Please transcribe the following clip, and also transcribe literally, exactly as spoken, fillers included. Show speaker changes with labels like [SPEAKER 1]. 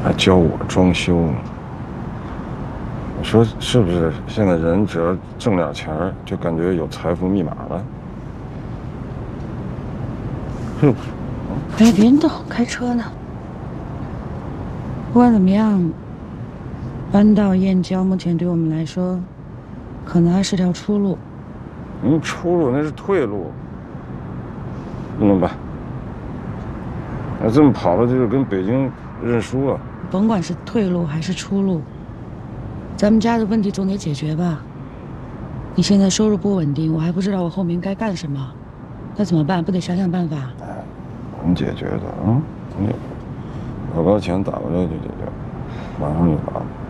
[SPEAKER 1] 还教我装修呢。你说是不是？现在人只要挣点钱儿，就感觉有财富密码了。哼。
[SPEAKER 2] 哎，别动，开车呢。不管怎么样，搬到燕郊目前对我们来说，可能还是条出路。
[SPEAKER 1] 嗯，出路那是退路，不能办。那这么跑了，就是跟北京认输了。
[SPEAKER 2] 甭管是退路还是出路，咱们家的问题总得解决吧。你现在收入不稳定，我还不知道我后面该干什么，那怎么办？不得想想办法？
[SPEAKER 1] 哎，能解决的啊，你把把钱打过来就解决，马上就打。